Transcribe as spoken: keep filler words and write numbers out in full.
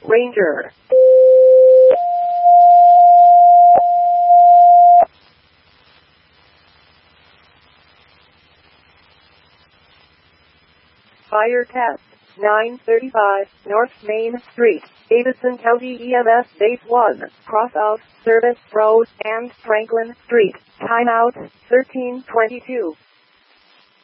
Ranger. Fire test. nine thirty-five North Main Street, Davidson County E M S Base one, cross out Service Road and Franklin Street. Timeout thirteen twenty-two.